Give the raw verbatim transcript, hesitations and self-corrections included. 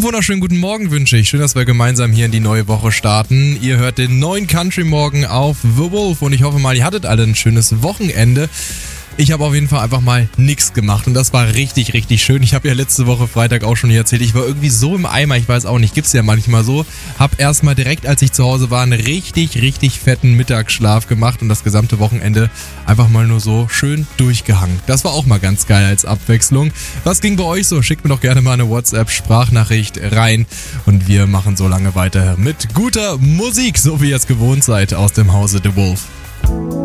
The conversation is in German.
Einen wunderschönen guten Morgen wünsche ich. Schön, dass wir gemeinsam hier in die neue Woche starten. Ihr hört den neuen Country Morgen auf The Wolf und ich hoffe mal, ihr hattet alle ein schönes Wochenende. Ich habe auf jeden Fall einfach mal nichts gemacht und das war richtig, richtig schön. Ich habe ja letzte Woche Freitag auch schon hier erzählt, ich war irgendwie so im Eimer, ich weiß auch nicht, gibt's ja manchmal so. Hab erstmal direkt, als ich zu Hause war, einen richtig, richtig fetten Mittagsschlaf gemacht und das gesamte Wochenende einfach mal nur so schön durchgehangen. Das war auch mal ganz geil als Abwechslung. Was ging bei euch so? Schickt mir doch gerne mal eine WhatsApp-Sprachnachricht rein und wir machen so lange weiter mit guter Musik, so wie ihr es gewohnt seid aus dem Hause The Wolf.